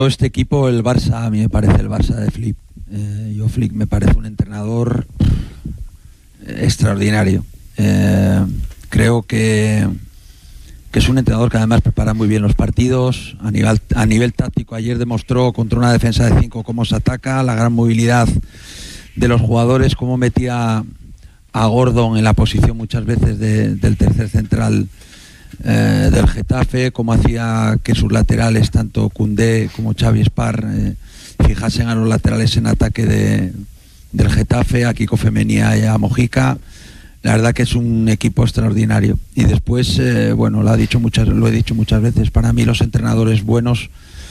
Este equipo, el Barça, a mí me parece el Barça de Flick. Flick me parece un entrenador extraordinario. Creo que es un entrenador que además prepara muy bien los partidos. A nivel táctico, ayer demostró contra una defensa de 5 cómo se ataca, la gran movilidad de los jugadores, cómo metía a Gordon en la posición muchas veces del tercer central del Getafe, cómo hacía que sus laterales, tanto Koundé como Xavi Spar, fijasen a los laterales en ataque del Getafe, a Kiko Femenía y a Mojica. La verdad que es un equipo extraordinario. Y después, lo he dicho muchas veces, para mí los entrenadores buenos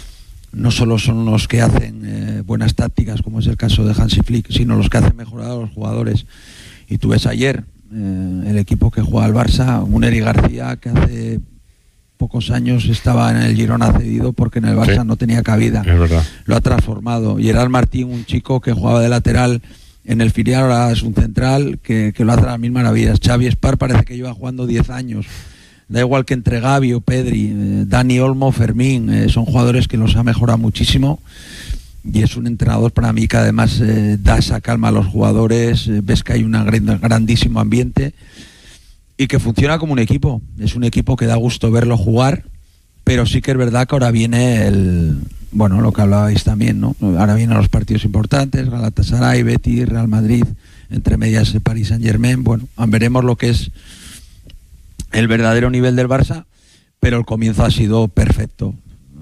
no solo son los que hacen buenas tácticas, como es el caso de Hansi Flick, sino los que hacen mejorar a los jugadores. Y tú ves ayer el equipo que juega al Barça, un Eric García que hace pocos años estaba en el Girona cedido porque en el Barça no tenía cabida. Es verdad. Lo ha transformado. Gerard Martín, un chico que jugaba de lateral en el filial, ahora es un central que lo hace a las mil maravillas. Xavi Spar parece que lleva jugando 10 años. Da igual que entre Gavi o Pedri, Dani Olmo, Fermín, son jugadores que los ha mejorado muchísimo. Y es un entrenador para mí que además da esa calma a los jugadores, ves que hay un grandísimo ambiente y que funciona como un equipo. Es un equipo que da gusto verlo jugar, pero sí que es verdad que ahora viene lo que hablabais también, ¿no? Ahora vienen los partidos importantes, Galatasaray, Betis, Real Madrid, entre medias Paris Saint-Germain. Bueno, veremos lo que es el verdadero nivel del Barça, pero el comienzo ha sido perfecto.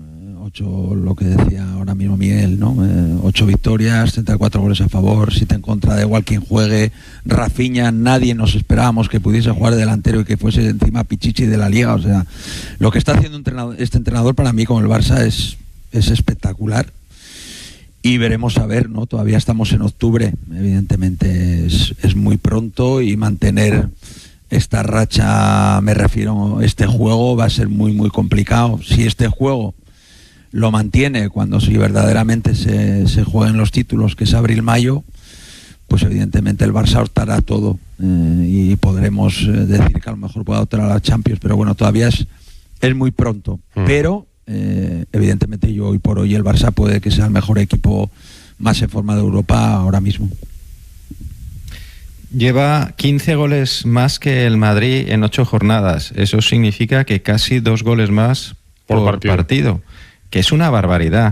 8, lo que decía ahora mismo Miguel, ¿no? 8 victorias, 34 goles a favor, 7 en contra, da igual quien juegue. Rafinha, nadie nos esperábamos que pudiese jugar de delantero y que fuese encima Pichichi de la Liga. O sea, lo que está haciendo este entrenador para mí con el Barça es espectacular. Y veremos a ver, ¿no? Todavía estamos en octubre, evidentemente es muy pronto, y mantener esta racha, me refiero, este juego va a ser muy, muy complicado. Si este juego lo mantiene cuando si verdaderamente se jueguen los títulos, que es abril-mayo, pues evidentemente el Barça optará todo y podremos decir que a lo mejor pueda optar a la Champions, pero bueno, todavía es muy pronto. Pero evidentemente hoy por hoy el Barça puede que sea el mejor equipo más en forma de Europa ahora mismo. Lleva 15 goles más que el Madrid en 8 jornadas. Eso significa que casi 2 goles más por partido, que es una barbaridad.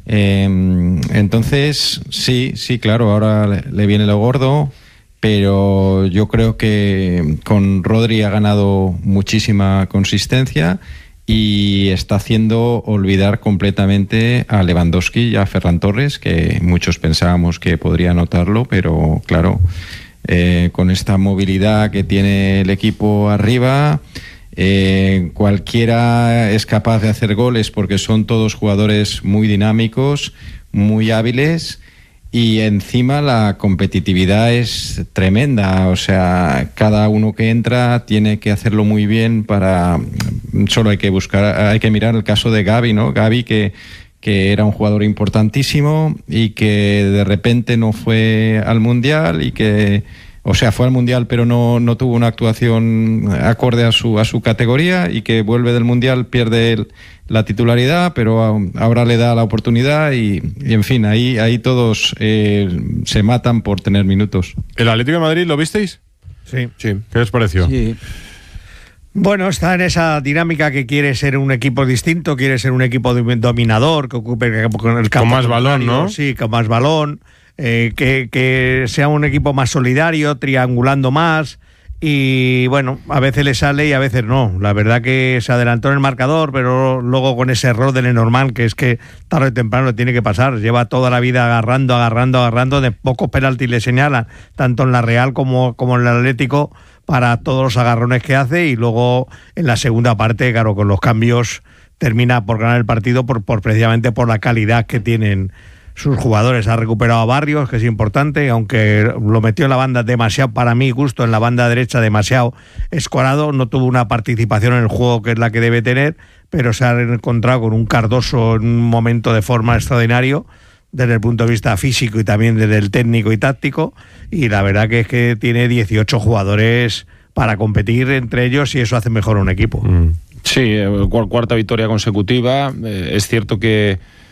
Entonces, sí, claro, ahora le viene lo gordo, pero yo creo que con Rodri ha ganado muchísima consistencia y está haciendo olvidar completamente a Lewandowski y a Ferran Torres, que muchos pensábamos que podría anotarlo, pero claro, con esta movilidad que tiene el equipo arriba, cualquiera es capaz de hacer goles porque son todos jugadores muy dinámicos, muy hábiles, y encima la competitividad es tremenda. O sea, cada uno que entra tiene que hacerlo muy bien. Solo hay que mirar el caso de Gavi, ¿no? Gavi que era un jugador importantísimo y que de repente no fue al Mundial fue al Mundial pero no tuvo una actuación acorde a su categoría, y que vuelve del Mundial, pierde la titularidad, pero ahora le da la oportunidad y en fin, ahí todos se matan por tener minutos. ¿El Atlético de Madrid lo visteis? Sí. ¿Qué les pareció? Sí. Bueno, está en esa dinámica que quiere ser un equipo distinto, quiere ser un equipo dominador, que ocupe el campo con más balón, ¿no? Sí, con más balón. Que sea un equipo más solidario, triangulando más, y bueno, a veces le sale y a veces no. La verdad que se adelantó en el marcador, pero luego con ese error de Lenormand, que es que tarde o temprano tiene que pasar, lleva toda la vida agarrando, de pocos penaltis le señalan, tanto en la Real como en el Atlético, para todos los agarrones que hace, y luego en la segunda parte, claro, con los cambios termina por ganar el partido precisamente por la calidad que tienen sus jugadores. Ha recuperado a Barrios, que es importante, aunque lo metió en la banda demasiado, para mí gusto, en la banda derecha demasiado escorado, no tuvo una participación en el juego que es la que debe tener, pero se ha encontrado con un Cardoso en un momento de forma extraordinario desde el punto de vista físico y también desde el técnico y táctico, y la verdad que es que tiene 18 jugadores para competir entre ellos, y eso hace mejor un equipo. Sí, cuarta victoria consecutiva. Es cierto que